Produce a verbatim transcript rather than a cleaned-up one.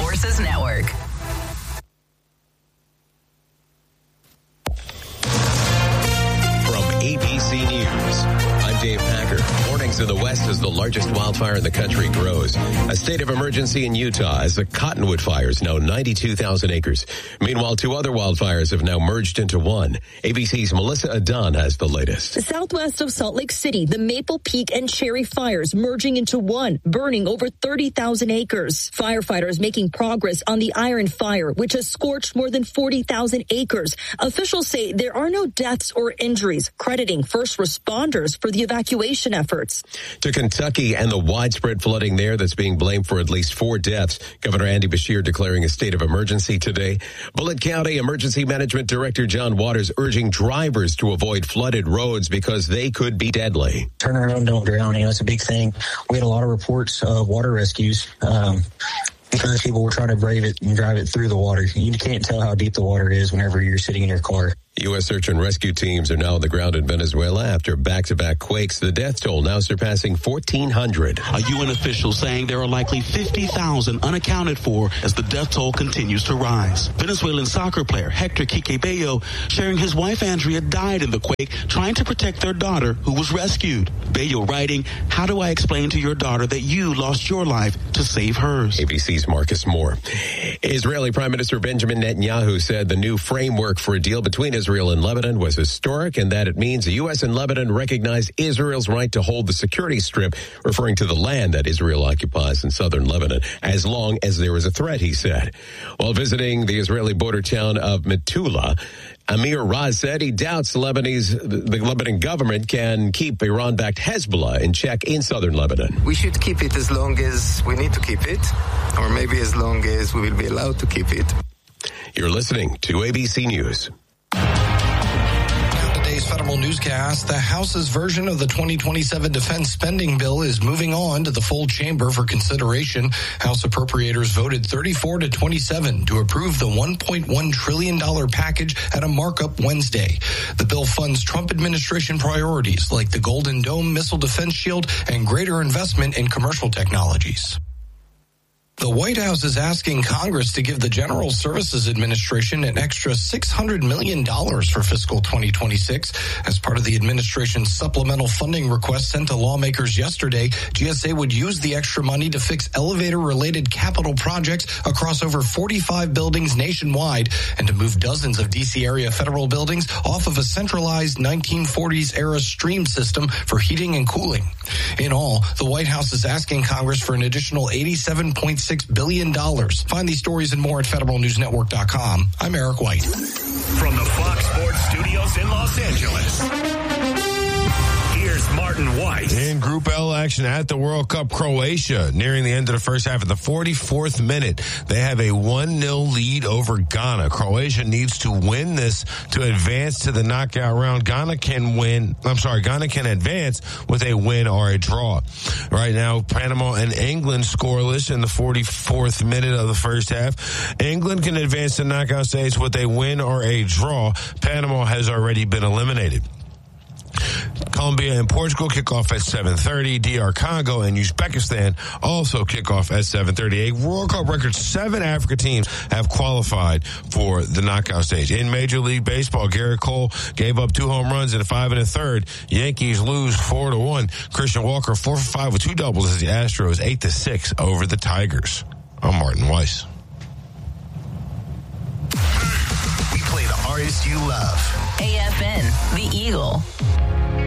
Forces Network. A B C News. I'm Dave Packer. Mornings in the West as the largest wildfire in the country grows. A state of emergency in Utah as the Cottonwood fires now ninety-two thousand acres. Meanwhile, two other wildfires have now merged into one. A B C's Melissa Adon has the latest. Southwest of Salt Lake City, the Maple Peak and Cherry fires merging into one, burning over thirty thousand acres. Firefighters making progress on the Iron Fire, which has scorched more than forty thousand acres. Officials say there are no deaths or injuries, crediting first responders for the evacuation efforts. To Kentucky and the widespread flooding there that's being blamed for at least four deaths. Governor Andy Beshear declaring a state of emergency today. Bullitt County Emergency Management Director John Waters urging drivers to avoid flooded roads because they could be deadly. Turn around, don't drown. You know, it's a big thing. We had a lot of reports of water rescues. Um, because people were trying to brave it and drive it through the water. You can't tell how deep the water is whenever you're sitting in your car. U S search and rescue teams are now on the ground in Venezuela after back-to-back quakes. The death toll now surpassing fourteen hundred. A U N official saying there are likely fifty thousand unaccounted for as the death toll continues to rise. Venezuelan soccer player Hector Quique Bello sharing his wife Andrea died in the quake trying to protect their daughter who was rescued. Bello writing, "How do I explain to your daughter that you lost your life to save hers?" A B C's Marcus Moore. Israeli Prime Minister Benjamin Netanyahu said the new framework for a deal between Israel Israel and Lebanon was historic and that it means the U S and Lebanon recognize Israel's right to hold the security strip, referring to the land that Israel occupies in southern Lebanon, as long as there is a threat, he said. While visiting the Israeli border town of Metula, Amir Raz said he doubts Lebanese, the Lebanon government can keep Iran-backed Hezbollah in check in southern Lebanon. We should keep it as long as we need to keep it, or maybe as long as we will be allowed to keep it. You're listening to A B C News. Today's Federal Newscast, the House's version of the twenty twenty-seven defense spending bill is moving on to the full chamber for consideration. House appropriators voted thirty-four to twenty-seven to approve the one point one trillion dollars package at a markup Wednesday. The bill funds Trump administration priorities like the Golden Dome missile defense shield and greater investment in commercial technologies. The White House is asking Congress to give the General Services Administration an extra six hundred million dollars for fiscal twenty twenty-six. As part of the administration's supplemental funding request sent to lawmakers yesterday, G S A would use the extra money to fix elevator-related capital projects across over forty-five buildings nationwide and to move dozens of D C area federal buildings off of a centralized nineteen forties-era stream system for heating and cooling. In all, the White House is asking Congress for an additional eighty-seven point six billion dollars. Find these stories and more at federal news network dot com. I'm Eric White. From the Fox Sports Studios in Los Angeles, here's Martin White. In Group L action at the World Cup, Croatia nearing the end of the first half. At the forty-fourth minute, they have a one nil lead over Ghana. Croatia needs to win this to advance to the knockout round. Ghana can win. I'm sorry, Ghana can advance with a win or a draw. Right now, Panama and England scoreless in the forty-fourth minute of the first half. England can advance to knockout stage with a win or a draw. Panama has already been eliminated. Colombia and Portugal kick off at seven thirty. D R Congo and Uzbekistan also kick off at seven thirty. A World Cup record seven Africa teams have qualified for the knockout stage. In Major League Baseball, Garrett Cole gave up two home runs and five and a third. Yankees lose four to one. Christian Walker four for five with two doubles as the Astros eight to six over the Tigers. I'm Martin Weiss. We play the artists you love. A F N, The Eagle.